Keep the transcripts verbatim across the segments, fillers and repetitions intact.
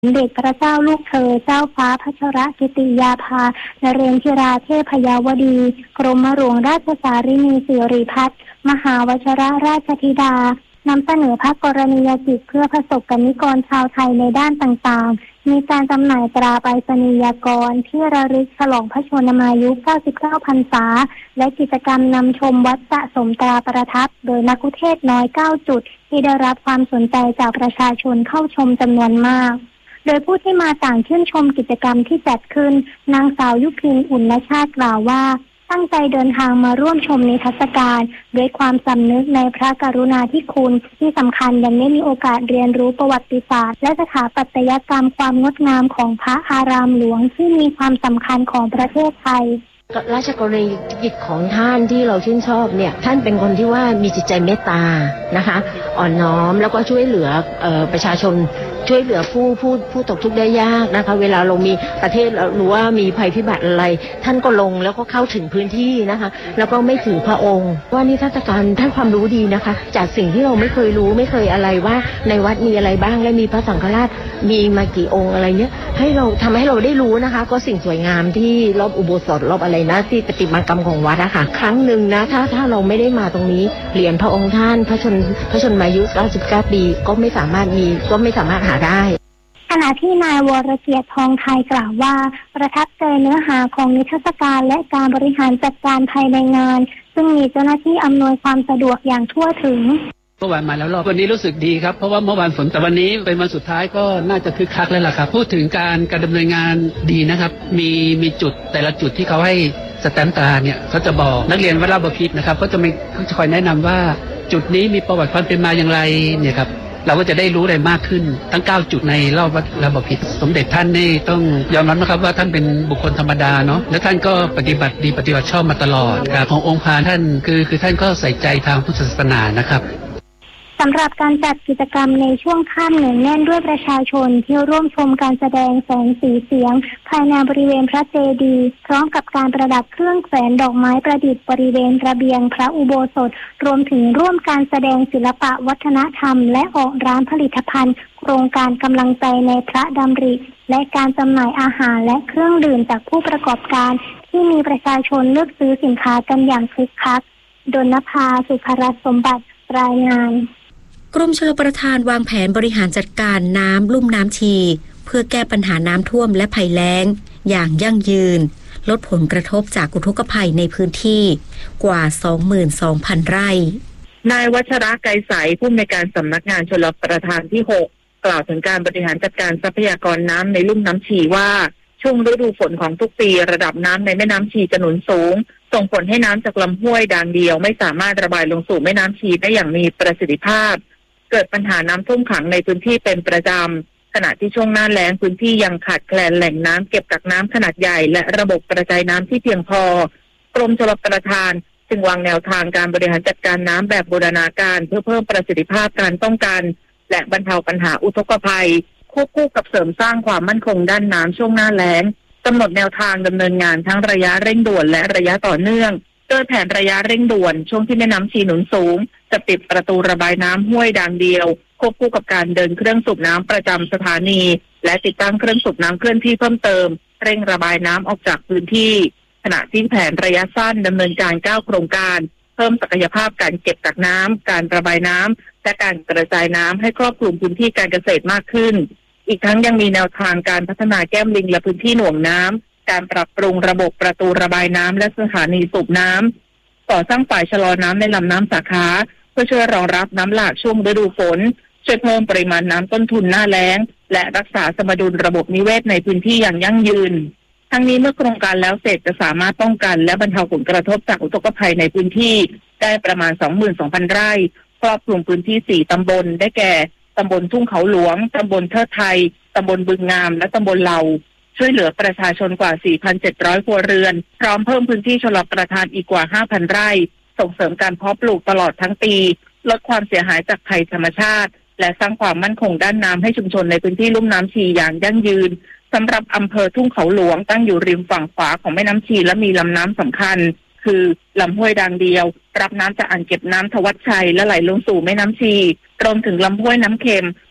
สมเด็จพระเจ้าลูกเธอเจ้าฟ้าพัชรกิติยาภานเรนทิราเทพยาวดีกรมหลวงราชสารินีสิริพัฒน์มหาวชิรราชธิดานำเสนอพระกรณียกิจเพื่อประสบกนิกรชาวไทยในด้านต่างๆมีการจำหน่ายตราไปรษณียากรที่ระลึกฉลองพระชนมายุเก้าสิบเก้าพรรษาและกิจกรรมนำชมวัดสะสมตราประทับโดยนักเทศน์น้อยเก้าจุดที่ได้รับความสนใจจากประชาชนเข้าชมจำนวนมากโดยผู้ที่มาต่างชื่นชมกิจกรรมที่จัดขึ้นนางสาวยุพินอุ่นนชาติกล่าวว่าตั้งใจเดินทางมาร่วมชมนิทรรศการด้วยความสำนึกในพระกรุณาธิคุณที่สำคัญยังได้มีโอกาสเรียนรู้ประวัติศาสตร์และสถาปัตยกรรมความงดงามของพระอารามหลวงที่มีความสำคัญของประเทศไทยราชกรณียกิจของท่านที่เราชื่นชอบเนี่ยท่านเป็นคนที่ว่ามีจิตใจเมตตานะคะอ่อนน้อมแล้วก็ช่วยเหลือเอ่อประชาชนช่วยเหลือผู้ผู้ผู้ตกทุกข์ได้ยากนะคะเวลาเรามีประเทศหรือว่ามีภัยพิบัติอะไรท่านก็ลงแล้วก็เข้าถึงพื้นที่นะคะแล้วก็ไม่ถือพระองค์ว่านิทรรศการท่านความรู้ดีนะคะจากสิ่งที่เราไม่เคยรู้ไม่เคยอะไรว่าในวัดมีอะไรบ้างและมีพระสังฆราชมีมากี่องค์อะไรเนี้ยให้เราทำให้เราได้รู้นะคะก็สิ่งสวยงามที่รอบอุโบสถรอบอะไรนะที่ประติมากรรมของวัดอะค่ะครั้งหนึ่งนะถ้าถ้าเราไม่ได้มาตรงนี้เหรียญพระองค์ท่านพระชนพระชนมายุเก้าสิบเก้าปีก็ไม่สามารถมีก็ไม่สามารถหาได้ขณะที่นายวรเกียรติทองไทยกล่าวว่าประทับใจเนื้อหาของนิทรรศการและการบริหารจัดการภายในงานซึ่งมีเจ้าหน้าที่อำนวยความสะดวกอย่างทั่วถึงเมื่อวานมาแล้วรอบวันนี้รู้สึกดีครับเพราะว่าเมื่อวานฝนแต่วันนี้เป็นวันสุดท้ายก็น่าจะคึกคักแล้วล่ะครับพูดถึงการการดำเนินงานดีนะครับมีมีจุดแต่ละจุดที่เขาให้สแตมป์ตราเนี่ยเขาจะบอกนักเรียนวัดราชบพิตรนะครับก็จะมีเขาจะคอยแนะนำว่าจุดนี้มีประวัติความเป็นมาอย่างไรเนี่ยครับเราก็จะได้รู้อะไรมากขึ้นทั้งเก้าจุดในรอบวัดราชบพิตรสมเด็จท่านนี่ต้องยอมรับนะครับว่าท่านเป็นบุคคลธรรมดาเนาะและท่านก็ปฏิบัติดีปฏิบัติชอบมาตลอดครับขององค์พานท่านคือคือท่านก็ใส่ใจทางพุทธศาสนานะครับสำหรับการจัดกิจกรรมในช่วงค่ำเหนือแน่นด้วยประชาชนที่ร่วมชมการแสดงแสงสีเสียงภายในบริเวณพระเจดีย์พร้อมกับการประดับเครื่องแขวนดอกไม้ประดิษฐ์บริเวณระเบียงพระอุโบสถรวมถึงร่วมการแสดงศิลปะวัฒนธรรมและออกร้านผลิตภัณฑ์โครงการกำลังใจในพระดำริและการจำหน่ายอาหารและเครื่องดื่มจากผู้ประกอบการที่มีประชาชนเลือกซื้อสินค้ากันอย่างคึกคักดลภาสุภรัตน์สมบัติรายงานกรมชลประทานวางแผนบริหารจัดการน้ำลุ่มน้ำชีเพื่อแก้ปัญหาน้ำท่วมและภัยแล้งอย่างยั่งยืนลดผลกระทบจากอุทกภัยในพื้นที่กว่า สองหมื่นสองพัน ไร่นายวัชระไกรใสผู้อำนวยการสำนักงานชลประทานที่หกกล่าวถึงการบริหารจัดการทรัพยากรน้ำในลุ่มน้ำชีว่าช่วงฤดูฝนของทุกปีระดับน้ำในแม่น้ำชีจะหนุนสูงส่งผลให้น้ำจากลำห้วยด่างเดียวไม่สามารถระบายลงสู่แม่น้ำชีได้อย่างมีประสิทธิภาพเกิดปัญหาน้ำท่วมขังในพื้นที่เป็นประจำขณะที่ช่วงหน้าแล้งพื้นที่ยังขาดแคลนแหล่งน้ำเก็บกักน้ำขนาดใหญ่และระบบกระจายน้ำที่เพียงพอกรมชลประทานจึงวางแนวทางการบริหารจัดการน้ำแบบบูรณาการเพื่อเพิ่มประสิทธิภาพการป้องกันและบรรเทาปัญหาอุทกภัยควบคู่กับเสริมสร้างความมั่นคงด้านน้ำช่วงหน้าแล้งกำหนดแนวทางดำเนินงานทั้งระยะเร่งด่วนและระยะต่อเนื่องโดยแผนระยะเร่งด่วนช่วงที่แม่น้ำชีหนุนสูงจะปิดประตูระบายน้ำห้วยด่างเดียวควบคู่กับการเดินเครื่องสูบน้ำประจำสถานีและติดตั้งเครื่องสูบน้ำเคลื่อนที่เพิ่มเติมเร่งระบายน้ำออกจากพื้นที่ขณะที่แผนระยะสั้นดำเนินการเก้าโครงการเพิ่มศักยภาพการเก็บกักน้ำการระบายน้ำและการกระจายน้ำให้ครอบคลุมพื้นที่การเกษตรมากขึ้นอีกทั้งยังมีแนวทางการพัฒนาแก้มลิงและพื้นที่หน่วงน้ำการปรับปรุงระบบประตูระบายน้ำและสถานีสูบน้ำก่อสร้างฝ่ายชะลอน้ำในลำน้ำสาขาเพื่อช่วยรองรับน้ำหลากช่วงฤดูฝนช่วยเพิ่มปริมาณน้ำต้นทุนหน้าแล้งและรักษาสมดุลระบบนิเวศในพื้นที่อย่างยั่งยืนทั้งนี้เมื่อโครงการแล้วเสร็จจะสามารถป้องกันและบรรเทาผลกระทบจากอุทกภัยในพื้นที่ได้ประมาณ สองหมื่นสองพัน ไร่ครอบคลุมพื้นที่สี่ตำบลได้แก่ตำบลทุ่งเขาหลวงตำบลเทิดไทยตำบลบึงงามและตำบลเหล่าช่วยเหลือประชาชนกว่า สี่พันเจ็ดร้อย ครัวเรือนพร้อมเพิ่มพื้นที่ชลประทานอีกกว่า ห้าพัน ไร่ส่งเสริมการเพาะปลูกตลอดทั้งปีลดความเสียหายจากภัยธรรมชาติและสร้างความมั่นคงด้านน้ำให้ชุมชนในพื้นที่ลุ่มน้ำชีอย่างยั่งยืนสำหรับอำเภอทุ่งเขาหลวงตั้งอยู่ริมฝั่งขวาของแม่น้ำชีและมีลำน้ำสำคัญคือลำห้วยด่างเดียวรับน้ำจากอ่างเก็บน้ำทวัชชัยและไหลลงสู่แม่น้ำชีรวมถึงลำห้วยน้ำเค็ม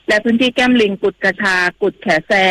และพื้นที่แก้มลิงกุดกระชากุดแขแซ